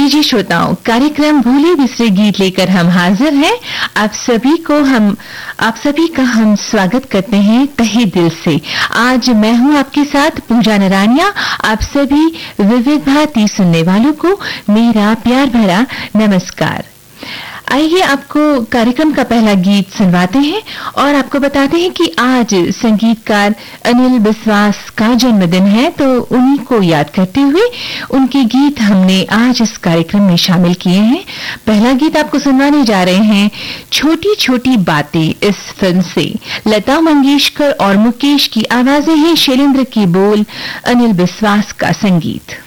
लीजिए श्रोताओं, कार्यक्रम भूले बिसरे गीत लेकर हम हाजिर हैं। आप सभी का हम स्वागत करते हैं तहे दिल से। आज मैं हूं आपके साथ पूजा नरानिया। आप सभी विविध भारती सुनने वालों को मेरा प्यार भरा नमस्कार। आइए आपको कार्यक्रम का पहला गीत सुनवाते हैं और आपको बताते हैं कि आज संगीतकार अनिल बिस्वास का जन्मदिन है, तो उन्हीं को याद करते हुए उनके गीत हमने आज इस कार्यक्रम में शामिल किए हैं। पहला गीत आपको सुनवाने जा रहे हैं छोटी छोटी बातें इस फिल्म से। लता मंगेशकर और मुकेश की आवाजें हैं, शैलेंद्र की बोल, अनिल बिस्वास का संगीत।